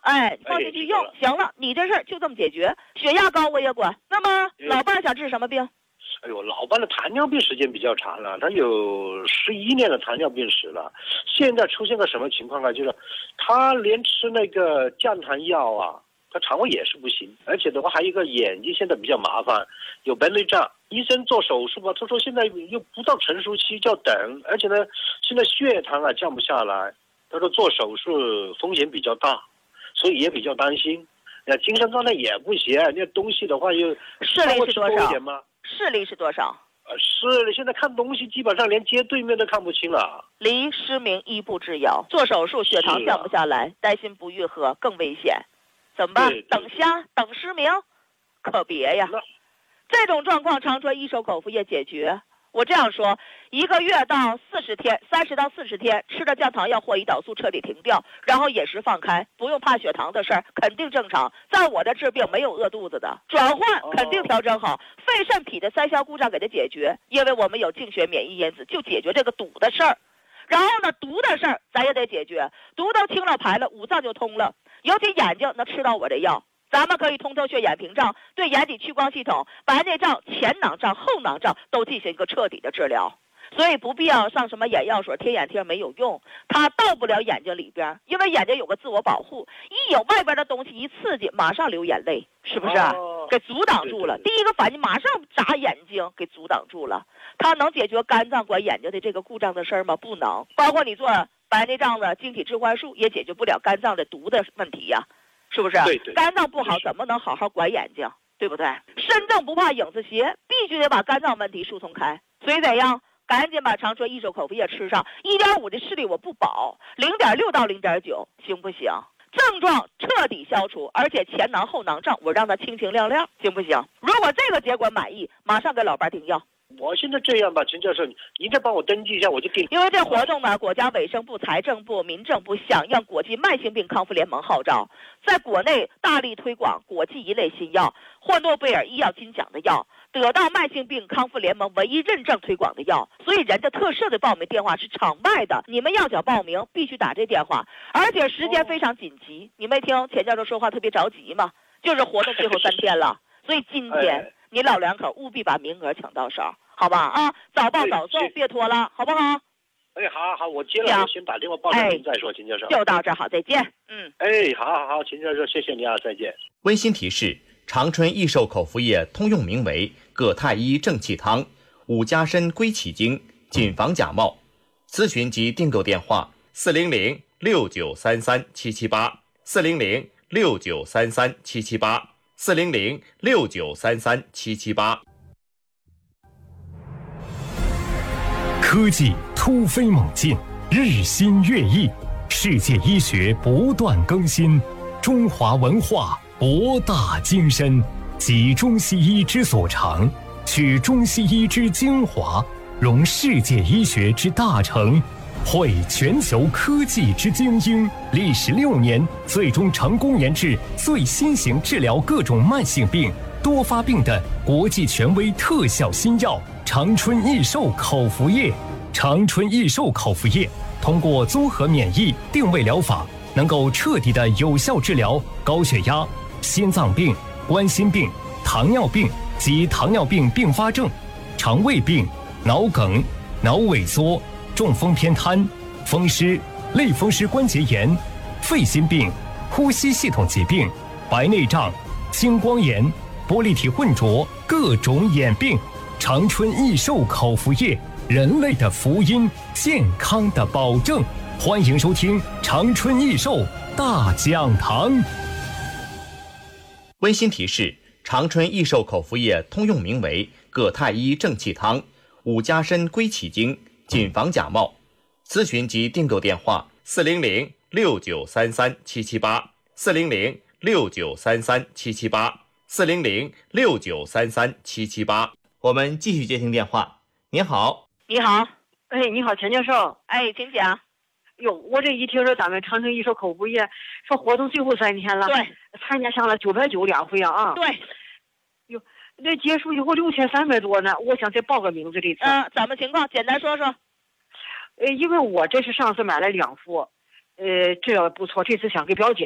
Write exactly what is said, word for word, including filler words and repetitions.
哎，放进去用，哎、行了，你这事儿就这么解决。血压高我也管。那么老伴想治什么病？ 哎呦，老伴的糖尿病时间比较长了，他有十一年的糖尿病史了。现在出现个什么情况啊？就是他连吃那个降糖药啊，他肠胃也是不行，而且的话还有一个眼睛现在比较麻烦，有白内障。医生做手术吧，他说现在又不到成熟期，叫等，而且呢，现在血糖啊降不下来，他说做手术风险比较大，所以也比较担心。那精神状态也不行，那东西的话又视力是多少？ 一点吗？ 视力是多少？ 呃，视力现在看东西基本上连街对面都看不清了。 离失明一步之遥，做手术血糖降不下来，啊、担心不愈合更危险，怎么办？等瞎，等失明，可别呀！这种状况，长春益寿口服液解决。我这样说，一个月到四十天，三十到四十天，吃的降糖药或胰岛素彻底停掉，然后饮食放开，不用怕血糖的事儿，肯定正常。在我这治病没有饿肚子的，转换肯定调整好，肺肾脾的三消故障给它解决，因为我们有净血免疫因子，就解决这个堵的事儿。然后呢，毒的事儿咱也得解决，毒都清了排了，五脏就通了，尤其眼睛能吃到我这药。咱们可以通透血眼屏障，对眼底屈光系统、白内障、前囊障、后囊障都进行一个彻底的治疗，所以不必要上什么眼药水贴眼贴，没有用，它到不了眼睛里边，因为眼睛有个自我保护，一有外边的东西一刺激，马上流眼泪，是不是？哦、给阻挡住了，第一个反应马上眨眼睛，给阻挡住了。它能解决肝脏管眼睛的这个故障的事儿吗？不能。包括你做白内障的晶体置换术，也解决不了肝脏的毒的问题呀。是不是？ 对对， 肝脏不好怎么能好好管眼睛，对不对？身正不怕影子斜，必须得把肝脏问题疏通开。所以怎样？赶紧把长春益寿口服液吃上，一点五的视力我不保，零点六到零点九，行不行？症状彻底消除，而且前囊后囊障我让它清清亮亮，行不行？如果这个结果满意，马上给老伴停药。 我现在这样吧，陈教授，您再帮我登记一下，我就定。 因为这活动呢，国家卫生部、财政部、民政部响应国际慢性病康复联盟号召，在国内大力推广国际一类新药，获诺贝尔医药金奖的药，得到慢性病康复联盟唯一认证推广的药。所以人家特设的报名电话是场外的，你们要想报名必须打这电话，而且时间非常紧急。你没听钱教授说话特别着急吗？就是活动最后三天了，所以今天你老两口务必把名额抢到手。好吧啊，早报早送，别拖了，好不好？ 哎，好好好，我接了，我先打电话报上名再说，秦教授。 就到这儿，好，再见。嗯。 哎，好好好，秦教授，谢谢你啊，再见。 温馨提示：长春益寿口服液通用名为葛太医正气汤，五加参归气经，谨防假冒。咨询及订购电话：四零零六九三三七七八，四零零六九三三七七八，四零零六九三三七七八。 科技突飞猛进，日新月异，世界医学不断更新，中华文化博大精深，集中西医之所长，取中西医之精华，融世界医学之大成，汇全球科技之精英，历时六年，最终成功研制最新型治疗各种慢性病、多发病的国际权威特效新药长春益寿口服液。长春益寿口服液通过综合免疫定位疗法，能够彻底的有效治疗高血压、心脏病、冠心病、糖尿病及糖尿病并发症、肠胃病、脑梗、脑萎缩、中风偏瘫、风湿、类风湿关节炎、肺心病、呼吸系统疾病、白内障、青光眼、玻璃体混浊各种眼病。长春益寿口服液，人类的福音，健康的保证。欢迎收听长春益寿大讲堂。 温馨提示：长春益寿口服液通用名为葛太医正气汤，五加参归气经，谨防假冒。咨询及订购电话：四零零六九三三七七八，四零零六九三三七七八，四零零六九三三七七八。我们继续接听电话。您好。 你好。 哎，你好，钱教授。 哎，请讲。 哟，我这一听说咱们长春益寿口服液说活动最后三天了， 对， 参加上了九百九两回啊。 对。 哟，那结束以后六千三百多呢，我想再报个名字这次。 嗯，怎么情况？简单说说。 呃，因为我这是上次买了两副，呃，这不错，这次想给表姐